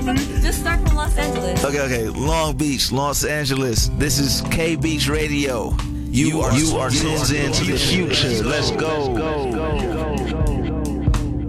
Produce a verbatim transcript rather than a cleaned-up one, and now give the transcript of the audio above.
Just start from Los Angeles. Okay, okay. Long Beach, Los Angeles. This is K Beach Radio. You, you are you are tuned in to the future. Let's go. go, go.